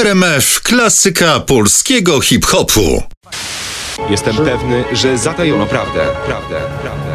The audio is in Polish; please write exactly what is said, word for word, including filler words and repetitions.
R M F, klasyka polskiego hip-hopu. Jestem pewny, że zatajono prawdę, prawdę, prawdę.